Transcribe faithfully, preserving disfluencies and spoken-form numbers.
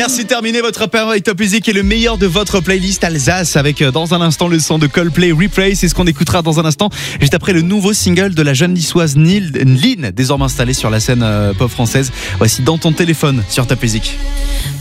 Merci, terminé votre apéro avec Top Music et le meilleur de votre playlist Alsace avec euh, dans un instant le son de Coldplay Replay. C'est ce qu'on écoutera dans un instant, juste après le nouveau single de la jeune niçoise Nil, Lynn, désormais installée sur la scène euh, pop française. Voici Dans ton téléphone sur Top Music.